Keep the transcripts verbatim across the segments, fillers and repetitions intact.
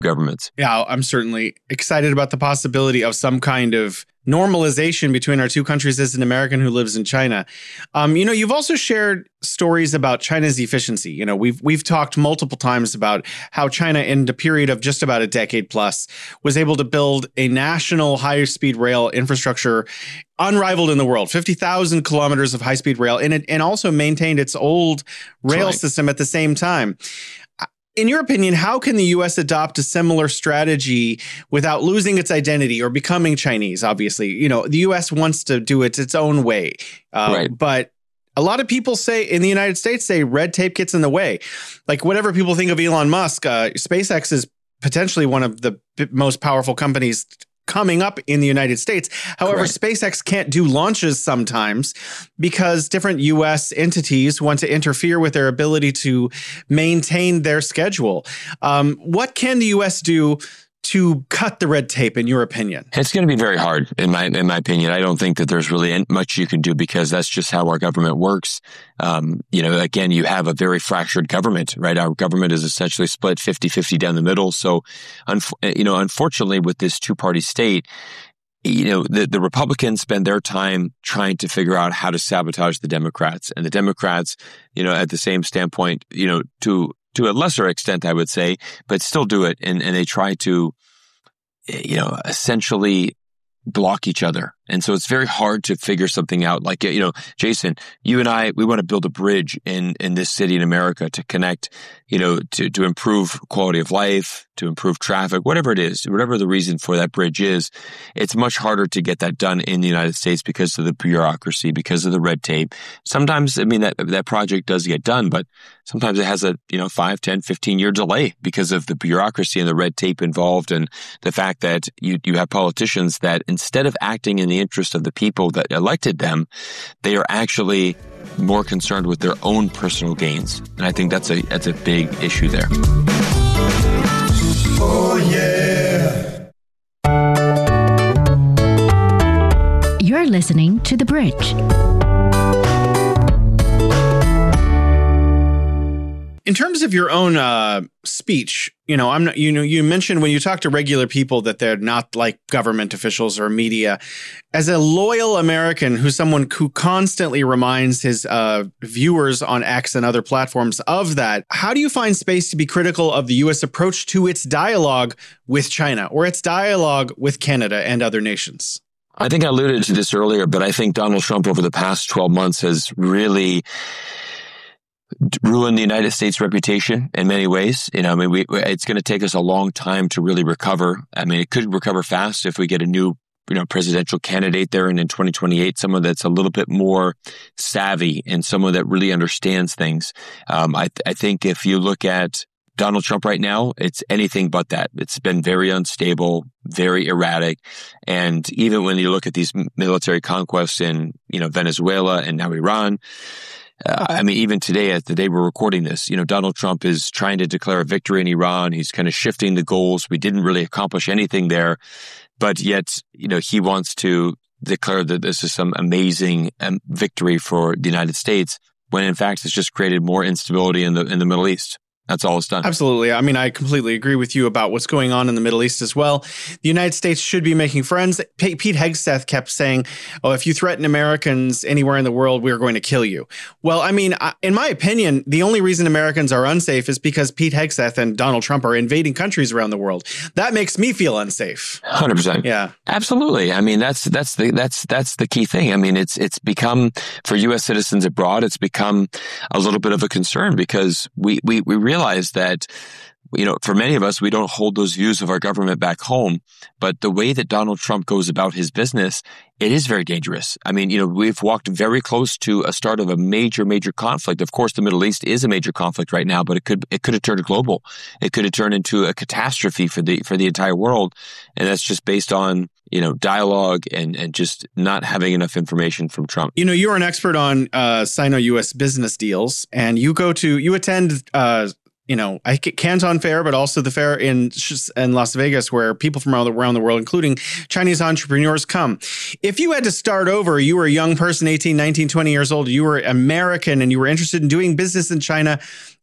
governments. Yeah, I'm certainly excited about the possibility of some kind of normalization between our two countries as an American who lives in China. Um, you know, you've also shared stories about China's efficiency. You know, we've we've talked multiple times about how China, in a period of just about a decade plus, was able to build a national high-speed rail infrastructure unrivaled in the world, fifty thousand kilometers of high-speed rail, and it and also maintained its old rail Right. system at the same time. In your opinion, how can the U S adopt a similar strategy without losing its identity or becoming Chinese? Obviously, you know, the U S wants to do it its own way, uh, Right. but a lot of people say in the United States say red tape gets in the way. Like whatever people think of Elon Musk, uh, SpaceX is potentially one of the b- most powerful companies coming up in the United States. However, Correct. SpaceX can't do launches sometimes because different U S entities want to interfere with their ability to maintain their schedule. Um, what can the U S do to cut the red tape, in your opinion? It's going to be very hard, in my in my opinion. I don't think that there's really an- much you can do because that's just how our government works. Um, you know, again, you have a very fractured government, right? Our government is essentially split fifty-fifty down the middle. So, unf- you know, unfortunately, with this two-party state, you know, the, the Republicans spend their time trying to figure out how to sabotage the Democrats. And the Democrats, you know, at the same standpoint, you know, to to a lesser extent, I would say, but still do it. And, and they try to, you know, essentially block each other. And so it's very hard to figure something out. Like, you know, Jason, you and I, we want to build a bridge in, in this city in America to connect, you know, to, to improve quality of life, to improve traffic, whatever it is, whatever the reason for that bridge is. It's much harder to get that done in the United States because of the bureaucracy, because of the red tape. Sometimes, I mean, that, that project does get done, but sometimes it has a, you know, five, ten, fifteen year delay because of the bureaucracy and the red tape involved and the fact that you, you have politicians that instead of acting in the interest of the people that elected them, they are actually more concerned with their own personal gains. And I think that's a that's a big issue there. Oh, yeah. You're listening to The Bridge. In terms of your own uh, speech, you know, I'm not, you know, you mentioned when you talk to regular people that they're not like government officials or media. As a loyal American who's someone who constantly reminds his uh, viewers on X and other platforms of that, how do you find space to be critical of the U S approach to its dialogue with China or its dialogue with Canada and other nations? I think I alluded to this earlier, but I think Donald Trump over the past twelve months has really ruined the United States reputation in many ways. You know, I mean, we, it's going to take us a long time to really recover. I mean, it could recover fast if we get a new, you know, presidential candidate there and in twenty twenty-eight, someone that's a little bit more savvy and someone that really understands things. Um, I, I think if you look at Donald Trump right now, it's anything but that. It's been very unstable, very erratic. And even when you look at these military conquests in, you know, Venezuela and now Iran, Uh, I mean, even today, as the day we're recording this, you know, Donald Trump is trying to declare a victory in Iran. He's kind of shifting the goals. We didn't really accomplish anything there, but yet, you know, he wants to declare that this is some amazing um, victory for the United States, when in fact it's just created more instability in the in the Middle East. That's all it's done. Absolutely. I mean, I completely agree with you about what's going on in the Middle East as well. The United States should be making friends. P- Pete Hegseth kept saying, oh, if you threaten Americans anywhere in the world, we're going to kill you. Well, I mean, I, in my opinion, the only reason Americans are unsafe is because Pete Hegseth and Donald Trump are invading countries around the world. That makes me feel unsafe. one hundred percent. Yeah. Absolutely. I mean, that's that's the that's that's the key thing. I mean, it's it's become, for U S citizens abroad, it's become a little bit of a concern because we we we realize that, you know, for many of us, we don't hold those views of our government back home. But the way that Donald Trump goes about his business, it is very dangerous. I mean, you know, we've walked very close to a start of a major, major conflict. Of course, the Middle East is a major conflict right now, but it could it could have turned global. It could have turned into a catastrophe for the for the entire world. And that's just based on, you know, dialogue and, and just not having enough information from Trump. You know, you're an expert on uh, Sino-U S business deals, and you go to, you attend uh, you know, I Canton Fair, but also the fair in in Las Vegas, where people from around the, around the world, including Chinese entrepreneurs, come. If you had to start over, you were a young person, eighteen, nineteen, twenty years old, you were American, and you were interested in doing business in China,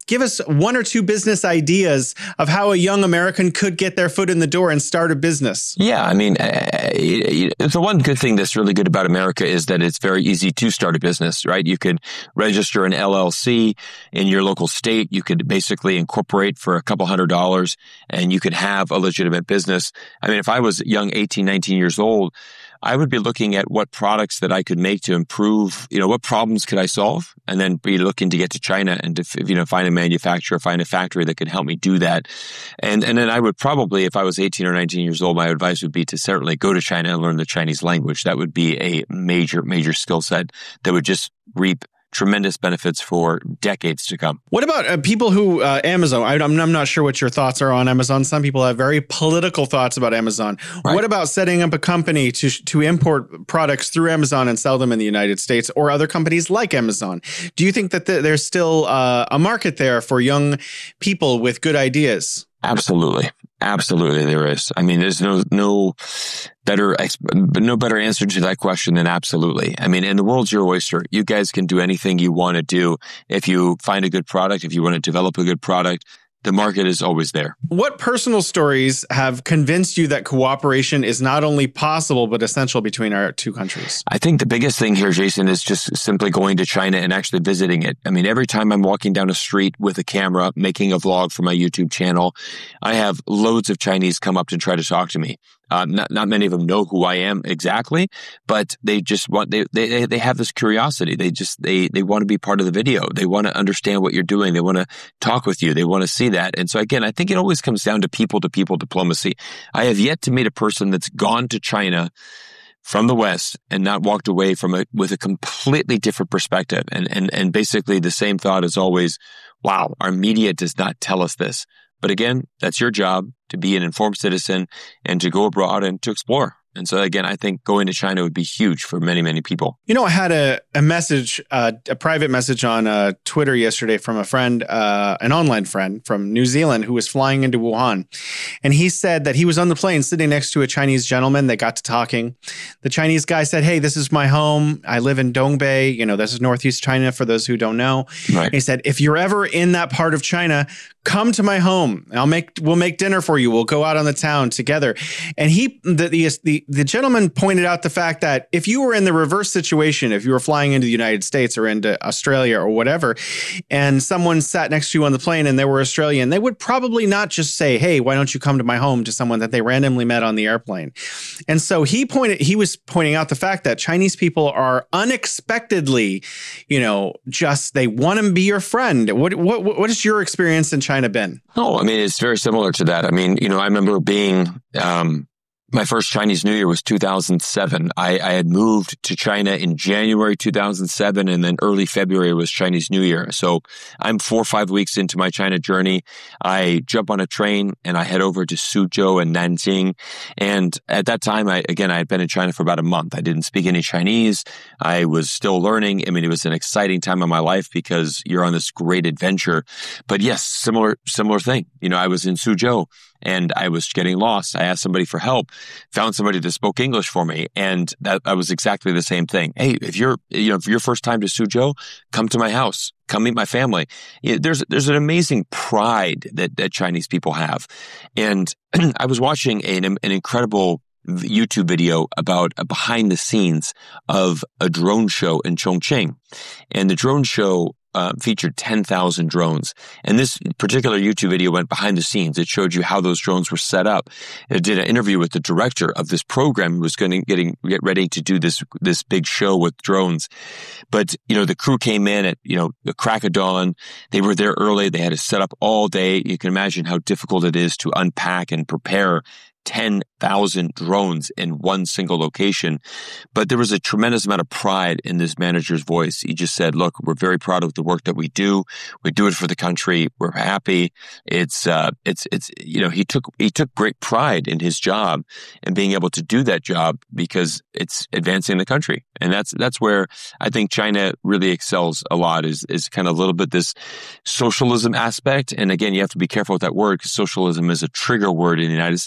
give us one or two business ideas of how a young American could get their foot in the door and start a business. Yeah, I mean, uh, the one good thing that's really good about America is that it's very easy to start a business, right? You could register an L L C in your local state. You could basically incorporate for a couple hundred dollars and you could have a legitimate business. I mean, if I was young, eighteen, nineteen years old, I would be looking at what products that I could make to improve, you know, what problems could I solve? And then be looking to get to China and to, you know, find a manufacturer, find a factory that could help me do that. And and then I would probably, if I was eighteen or nineteen years old, my advice would be to certainly go to China and learn the Chinese language. That would be a major, major skill set that would just reap tremendous benefits for decades to come. What about uh, people who, uh, Amazon, I, I'm, I'm not sure what your thoughts are on Amazon. Some people have very political thoughts about Amazon. Right. What about setting up a company to to import products through Amazon and sell them in the United States or other companies like Amazon? Do you think that th- there's still uh, a market there for young people with good ideas? Absolutely. Absolutely, there is. I mean, there's no no better no better answer to that question than absolutely. I mean, and the world's your oyster. You guys can do anything you want to do. If you find a good product, if you want to develop a good product, the market is always there. What personal stories have convinced you that cooperation is not only possible, but essential between our two countries? I think the biggest thing here, Jason, is just simply going to China and actually visiting it. I mean, every time I'm walking down a street with a camera, making a vlog for my YouTube channel, I have loads of Chinese come up to try to talk to me. Uh, not, not many of them know who I am exactly, but they just want, they, they, they have this curiosity. They just, they, they want to be part of the video. They want to understand what you're doing. They want to talk with you. They want to see that. And so again, I think it always comes down to people to people diplomacy. I have yet to meet a person that's gone to China from the West and not walked away from it with a completely different perspective. And, and, and basically the same thought is always, wow, our media does not tell us this. But again, that's your job to be an informed citizen and to go abroad and to explore. And so again, I think going to China would be huge for many, many people. You know, I had a, a message, uh, a private message on uh, Twitter yesterday from a friend, uh, an online friend from New Zealand who was flying into Wuhan. And he said that he was on the plane sitting next to a Chinese gentleman. They got to talking. The Chinese guy said, hey, this is my home. I live in Dongbei. You know, this is Northeast China for those who don't know. Right. He said, if you're ever in that part of China, come to my home. I'll make, we'll make dinner for you. We'll go out on the town together. And he, the, the, the, the gentleman pointed out the fact that if you were in the reverse situation, if you were flying into the United States or into Australia or whatever, and someone sat next to you on the plane and they were Australian, they would probably not just say, hey, why don't you come to my home, to someone that they randomly met on the airplane. And so he pointed, he was pointing out the fact that Chinese people are unexpectedly, you know, just, they want to be your friend. What, what, what is your experience in China been? Oh, I mean, it's very similar to that. I mean, you know, I remember being, um, my first Chinese New Year was two thousand seven. I, I had moved to China in January two thousand seven, and then early February was Chinese New Year. So I'm four or five weeks into my China journey. I jump on a train and I head over to Suzhou and Nanjing. And at that time, I again, I had been in China for about a month. I didn't speak any Chinese. I was still learning. I mean, it was an exciting time of my life because you're on this great adventure. But yes, similar similar thing. You know, I was in Suzhou and I was getting lost. I asked somebody for help, found somebody that spoke English for me. And that, that was exactly the same thing. Hey, if you're, you know, if your first time to Suzhou, come to my house, come meet my family. There's, there's an amazing pride that, that Chinese people have. And I was watching an, an incredible YouTube video about a behind the scenes of a drone show in Chongqing. And the drone show Uh, featured ten thousand drones. And this particular YouTube video went behind the scenes. It showed you how those drones were set up. It did an interview with the director of this program who was going to getting, get ready to do this, this big show with drones. But, you know, the crew came in at, you know, the crack of dawn. They were there early. They had to set up all day. You can imagine how difficult it is to unpack and prepare ten thousand drones in one single location. But there was a tremendous amount of pride in this manager's voice. He just said, look, we're very proud of the work that we do. We do it for the country. We're happy. It's, uh, it's, it's, you know, he took, he took great pride in his job and being able to do that job because it's advancing the country. And that's, that's where I think China really excels a lot is, is kind of a little bit this socialism aspect. And again, you have to be careful with that word because socialism is a trigger word in the United States.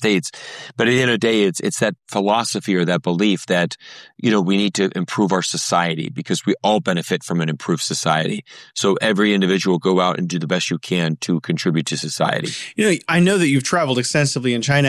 But at the end of the day, it's it's that philosophy or that belief that, you know, we need to improve our society because we all benefit from an improved society. So every individual go out and do the best you can to contribute to society. You know, I know that you've traveled extensively in China,